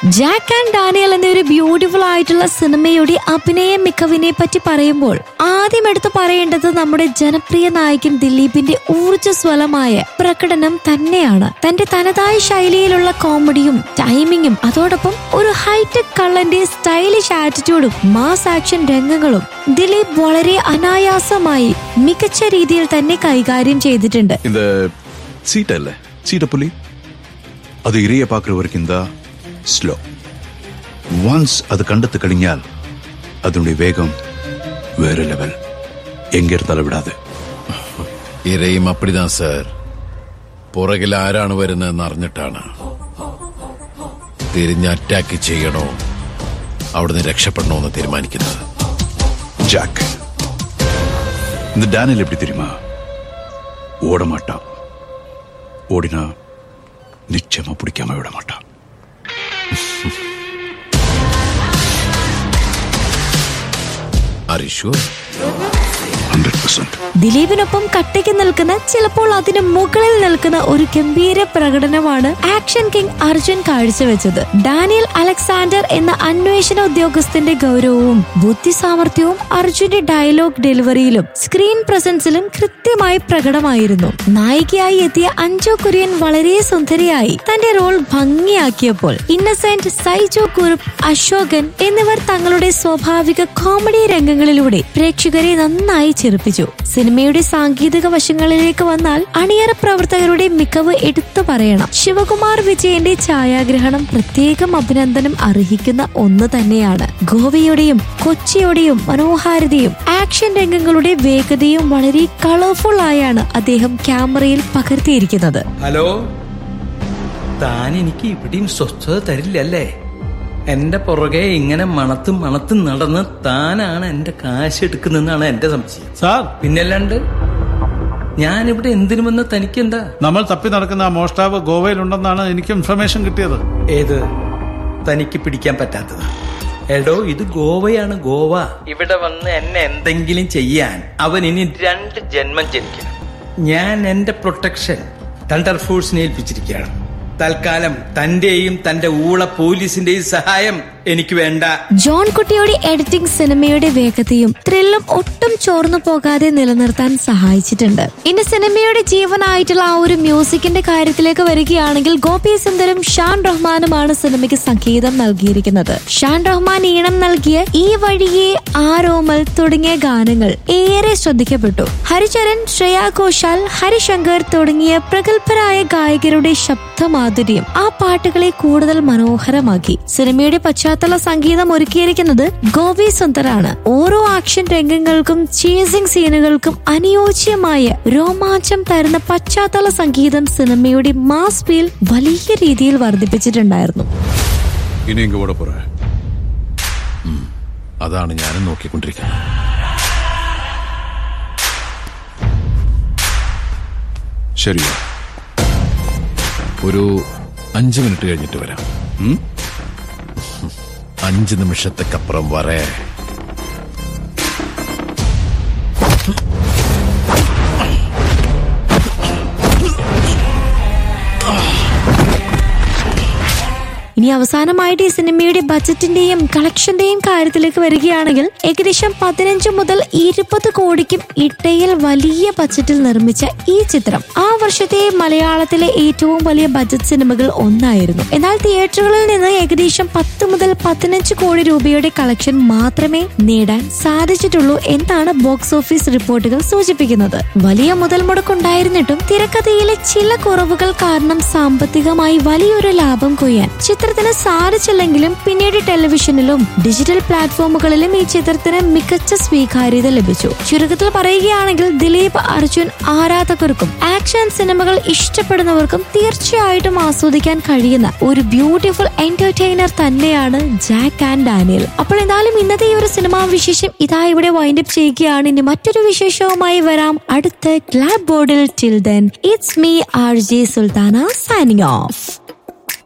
Jack and Daniel എന്നൊരു beautiful ആയിട്ടുള്ള സിനിമയുടെ അഭിനയ മികവിനെ പറ്റി പറയുമ്പോൾ ആദ്യം എടുത്തു പറയേണ്ടത് നമ്മുടെ ജനപ്രിയ നായകൻ ദിലീപിന്റെ ഊർജ്ജസ്വലമായ പ്രകടനം തന്നെയാണ്. തന്റെ തനതായ ശൈലിയിലുള്ള കോമഡിയും ടൈമിങ്ങും അതോടൊപ്പം ഒരു ഹൈടെക് കള്ളന്റെ സ്റ്റൈലിഷ് ആറ്റിറ്റ്യൂഡും മാസ് ആക്ഷൻ രംഗങ്ങളും ദിലീപ് വളരെ അനായാസമായി മികച്ച രീതിയിൽ തന്നെ കൈകാര്യം ചെയ്തിട്ടുണ്ട്. அது இறைய பார்க்குற வரைக்கும் தான் ஸ்லோ. ஒன்ஸ் அது கண்டத்து கழிஞ்சால் அதனுடைய வேகம் வேற லெவல், எங்க இருந்தாலும் விடாது. ഇരയും അപ്പടിതാ സാർ. പുറകിൽ ആരാണ് വരുന്നതെന്ന് അറിഞ്ഞിട്ടാണ് തിരിഞ്ഞ് അറ്റാക്ക് ചെയ്യണോ അവിടുന്ന് രക്ഷപ്പെടണോ എന്ന് തീരുമാനിക്കുന്നത്. ஜாக், இந்த டேனியல் எப்படி தெரியுமா? ஓட மாட்டான். ஓடினா நிச்சயமா பிடிக்காம விட மாட்டான். Are you sure? 100%. ദിലീപിനൊപ്പം കട്ടയ്ക്ക് നിൽക്കുന്ന, ചിലപ്പോൾ അതിന് മുകളിൽ നിൽക്കുന്ന ഒരു ഗംഭീര പ്രകടനമാണ് ആക്ഷൻ കിങ് അർജുൻ കാഴ്ചവെച്ചത്. ഡാനിയൽ അലക്സാണ്ടർ എന്ന അന്വേഷണ ഉദ്യോഗസ്ഥന്റെ ഗൗരവവും ബുദ്ധിസാമർഥ്യവും അർജുന്റെ ഡയലോഗ് ഡെലിവറിയിലും സ്ക്രീൻ പ്രസൻസിലും കൃത്യമായി പ്രകടമായിരുന്നു. നായികയായി എത്തിയ അഞ്ജു കുര്യൻ വളരെ സുന്ദരിയായി തന്റെ റോൾ ഭംഗിയാക്കിയപ്പോൾ ഇന്നസെന്റ്, സൈജു കുറുപ്പ്, അശോകൻ എന്നിവർ തങ്ങളുടെ സ്വാഭാവിക കോമഡി രംഗങ്ങളിലൂടെ പ്രേക്ഷകരെ നന്നായി ചിരിപ്പിച്ചു. സിനിമയുടെ സാങ്കേതിക വശങ്ങളിലേക്ക് വന്നാൽ അണിയറ പ്രവർത്തകരുടെ മികവ് എടുത്തു പറയണം. ശിവകുമാർ വിജയന്റെ ഛായാഗ്രഹണം പ്രത്യേകം അഭിനന്ദനം അർഹിക്കുന്ന ഒന്ന് തന്നെയാണ്. ഗോവയുടെയും കൊച്ചിയുടെയും മനോഹാരിതയും ആക്ഷൻ രംഗങ്ങളുടെ വേഗതയും വളരെ കളർഫുൾ ആയാണ് അദ്ദേഹം ക്യാമറയിൽ പകർത്തിയിരിക്കുന്നത്. ഹലോ, താൻ എനിക്ക് ഇവിടെയും സ്വസ്ഥത തരില്ലല്ലേ? എന്റെ പുറകെ ഇങ്ങനെ മണത്തും നടന്ന് താനാണ് എന്റെ കാശ് എടുക്കുന്നെന്നാണ് എന്റെ സംശയം. സാർ, പിന്നല്ലാണ്ട് ഞാനിവിടെ എന്തിനു വന്ന തനിക്കെന്താ? നമ്മൾ തപ്പി നടക്കുന്ന ആ മോഷ്ടാവ് ഗോവയിലുണ്ടെന്നാണ് എനിക്ക് ഇൻഫർമേഷൻ കിട്ടിയത്. ഏത്? തനിക്ക് പിടിക്കാൻ പറ്റാത്തത്? എടോ, ഇത് ഗോവയാണ്, ഗോവ. ഇവിടെ വന്ന് എന്നെ എന്തെങ്കിലും ചെയ്യാൻ അവൻ ഇനി 2 ജന്മം ജനിക്കണം. ഞാൻ എന്റെ പ്രൊട്ടക്ഷൻ തണ്ടർ ഫോഴ്സിനെ ഏൽപ്പിച്ചിരിക്കുകയാണ്. തൽക്കാലം തന്റെയും തന്റെ ഊള പോലീസിന്റെയും സഹായം എനിക്ക് വേണ്ട. ജോൺ കുട്ടിയുടെ എഡിറ്റിംഗ് സിനിമയുടെ വേഗതയും ത്രില്ലും ഒട്ടും ചോർന്നു പോകാതെ നിലനിർത്താൻ സഹായിച്ചിട്ടുണ്ട്. ഇനി സിനിമയുടെ ജീവനായിട്ടുള്ള ആ ഒരു മ്യൂസിക്കിന്റെ കാര്യത്തിലേക്ക് വരികയാണെങ്കിൽ ഗോപി സുന്ദരും ഷാൻ റഹ്മാനുമാണ് സിനിമയ്ക്ക് സംഗീതം നൽകിയിരിക്കുന്നത്. ഷാൻ റഹ്മാൻ ഈണം നൽകിയ ഈ വഴിയെ, ആരോമൽ തുടങ്ങിയ ഗാനങ്ങൾ ഏറെ ശ്രദ്ധിക്കപ്പെട്ടു. ഹരിചരൺ, ശ്രേയ ഘോഷാൽ, ഹരിശങ്കർ തുടങ്ങിയ പ്രഗത്ഭരായ ഗായകരുടെ ശബ്ദമാധുര്യം ആ പാട്ടുകളെ കൂടുതൽ മനോഹരമാക്കി. സിനിമയുടെ പശ്ചാത്തല സംഗീതം ഒരുക്കിയിരിക്കുന്നത് ഗോപി സുന്ദറാണ്. ഓരോ ആക്ഷൻ രംഗങ്ങൾക്കും ചേസിംഗ് സീനുകൾക്കും അനുയോജ്യമായ രോമാഞ്ചം തരുന്ന പശ്ചാത്തല സംഗീതം സിനിമയുടെ മാസ് ഫീൽ വലിയ രീതിയിൽ വർദ്ധിപ്പിച്ചിട്ടുണ്ടായിരുന്നു. അതാണ് ഞാനും നോക്കിക്കൊണ്ടിരിക്കുന്നത്. ശരിയാ, ഒരു 5 മിനിറ്റ് കഴിഞ്ഞിട്ട് വരാം. 5 നിമിഷത്തേക്കപ്പുറം വരെ. ഇനി അവസാനമായിട്ട് ഈ സിനിമയുടെ ബജറ്റിന്റെയും കളക്ഷന്റെയും കാര്യത്തിലേക്ക് വരികയാണെങ്കിൽ ഏകദേശം 15 മുതൽ 20 കോടിക്കും ഇടയിൽ വലിയ ബജറ്റിൽ നിർമ്മിച്ച ഈ ചിത്രം ആ വർഷത്തെ മലയാളത്തിലെ ഏറ്റവും വലിയ ബജറ്റ് സിനിമകൾ ഒന്നായിരുന്നു. എന്നാൽ തിയേറ്ററുകളിൽ നിന്ന് ഏകദേശം 10 മുതൽ 15 കോടി രൂപയുടെ കളക്ഷൻ മാത്രമേ നേടാൻ സാധിച്ചിട്ടുള്ളൂ എന്നാണ് ബോക്സ് ഓഫീസ് റിപ്പോർട്ടുകൾ സൂചിപ്പിക്കുന്നത്. വലിയ മുതൽ മുടക്കുണ്ടായിരുന്നിട്ടും തിരക്കഥയിലെ ചില കുറവുകൾ കാരണം സാമ്പത്തികമായി വലിയൊരു ലാഭം കൊയ്യാൻ ചിത്രത്തിന് സാധിച്ചില്ലെങ്കിലും പിന്നീട് ടെലിവിഷനിലും ഡിജിറ്റൽ പ്ലാറ്റ്ഫോമുകളിലും ഈ ചിത്രത്തിന് മികച്ച സ്വീകാര്യത ലഭിച്ചു. ചുരുക്കത്തിൽ പറയുകയാണെങ്കിൽ ദിലീപ്, അർജുൻ ആരാധകർക്കും ആക്ഷൻ സിനിമകൾ ഇഷ്ടപ്പെടുന്നവർക്കും തീർച്ചയായിട്ടും ആസ്വദിക്കാൻ കഴിയുന്ന ഒരു ബ്യൂട്ടിഫുൾ എന്റർടൈനർ തന്നെയാണ് ജാക്ക് ആൻഡ് ഡാനിയൽ. അപ്പോൾ എന്തായാലും ഇന്നത്തെ ഈ ഒരു സിനിമാ വിശേഷം ഇതാ ഇവിടെ വൈൻഡപ്പ് ചെയ്യുകയാണ്. ഇനി മറ്റൊരു വിശേഷവുമായി വരാം അടുത്ത ക്ലാബ് ബോർഡിൽ. Till then it's me RJ Sultana signing off.